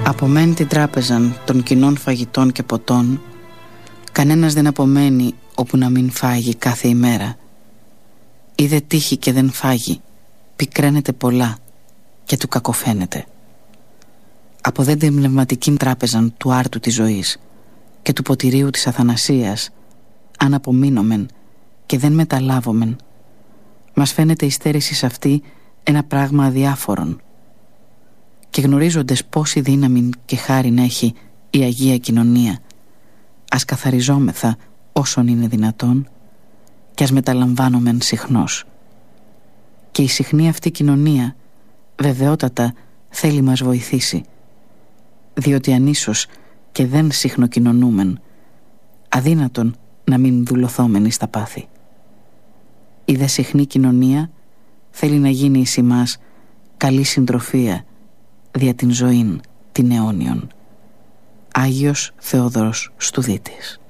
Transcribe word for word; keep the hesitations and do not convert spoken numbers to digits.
Απομένει την τράπεζαν των κοινών φαγητών και ποτών, κανένας δεν απομένει όπου να μην φάγει κάθε ημέρα. Ή δε τύχει και δεν φάγει, πικραίνεται πολλά και του κακοφαίνεται. Από δε την πνευματικήν τράπεζαν του άρτου της ζωής και του ποτηρίου της αθανασίας, αν απομείνομεν και δεν μεταλάβομεν, μας φαίνεται η στέρηση σε αυτή ένα πράγμα αδιάφορον. Και γνωρίζοντες πόση δύναμη και χάριν έχει η Αγία Κοινωνία, ας καθαριζόμεθα όσον είναι δυνατόν και ας μεταλαμβάνομεν συχνώς. Και η συχνή αυτή κοινωνία βεβαιότατα θέλει μας βοηθήσει, διότι αν ίσως και δεν συχνοκοινωνούμεν, αδύνατον να μην δουλωθόμεν εις τα πάθη. Η δε συχνή κοινωνία θέλει να γίνει εις ημάς καλή συντροφία δια την ζωήν την αιώνιον. Άγιος Θεόδωρος Στουδίτης.